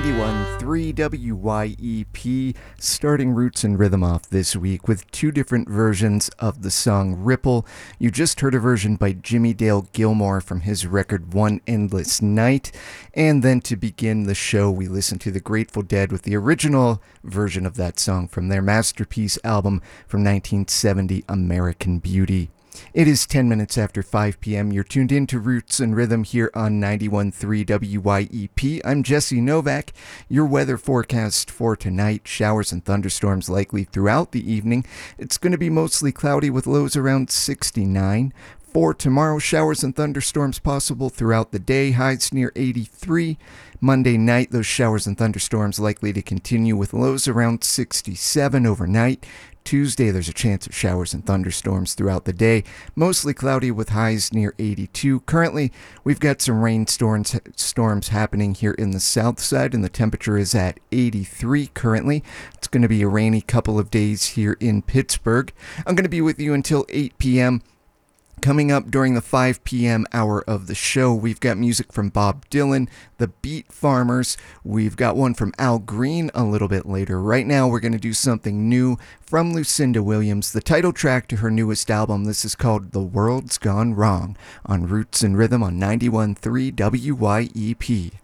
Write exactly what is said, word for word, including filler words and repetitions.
ninety-one point three W Y E P, starting Roots and Rhythm off this week with two different versions of the song Ripple. You just heard a version by Jimmy Dale Gilmore from his record One Endless Night, and then to begin the show we listened to the Grateful Dead with the original version of that song from their masterpiece album from nineteen seventy, American Beauty. It is ten minutes after five p.m. You're tuned in to Roots and Rhythm here on ninety-one point three W Y E P. I'm Jesse Novak. Your weather forecast for tonight: showers and thunderstorms likely throughout the evening. It's going to be mostly cloudy with lows around sixty-nine. For tomorrow, showers and thunderstorms possible throughout the day, highs near eighty-three. Monday night, those showers and thunderstorms likely to continue with lows around sixty-seven overnight. Tuesday, there's a chance of showers and thunderstorms throughout the day, mostly cloudy with highs near eighty-two. Currently, we've got some rainstorms storms happening here in the south side, and the temperature is at eighty-three currently. It's going to be a rainy couple of days here in Pittsburgh. I'm going to be with you until eight p.m. Coming up during the five p.m. hour of the show, we've got music from Bob Dylan, the Beat Farmers. We've got one from Al Green a little bit later. Right now, we're going to do something new from Lucinda Williams, the title track to her newest album. This is called The World's Gone Wrong on Roots and Rhythm on ninety-one point three W Y E P.